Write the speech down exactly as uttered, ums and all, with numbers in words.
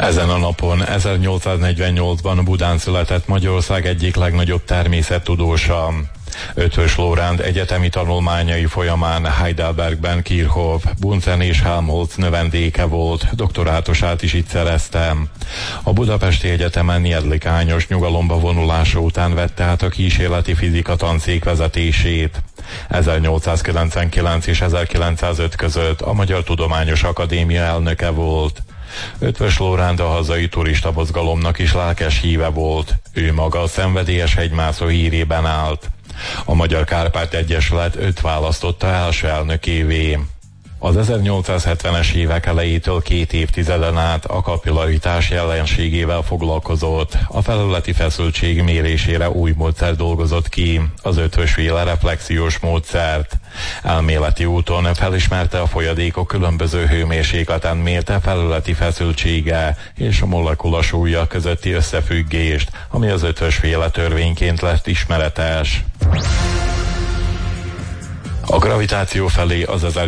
Ezen a napon ezernyolcszáznegyvennyolcban Budán született Magyarország egyik legnagyobb természettudósa. Eötvös Loránd egyetemi tanulmányai folyamán Heidelbergben Kirchhoff, Bunsen és Helmholtz növendéke volt, doktorátusát is itt szerezte. A Budapesti Egyetemen Jedlik Ányos nyugalomba vonulása után vette át a kísérleti fizika tanszék vezetését. ezernyolcszázkilencvenkilenc és ezerkilencszázöt között a Magyar Tudományos Akadémia elnöke volt. Eötvös Loránd a hazai turista mozgalomnak is lelkes híve volt. Ő maga a szenvedélyes hegymászó hírében állt. A Magyar Kárpát Egyesület őt választotta első elnökévé. Az ezernyolcszázhetvenes évek elejétől két évtizeden át a kapillaritás jelenségével foglalkozott. A felületi feszültség mérésére új módszer dolgozott ki, az Eötvös-féle reflexiós módszert. Elméleti úton felismerte a folyadékok különböző hőmérsékleten mérte felületi feszültsége és a molekula súlya közötti összefüggést, ami az Eötvös-féle törvényként lett ismeretes. A gravitáció felé az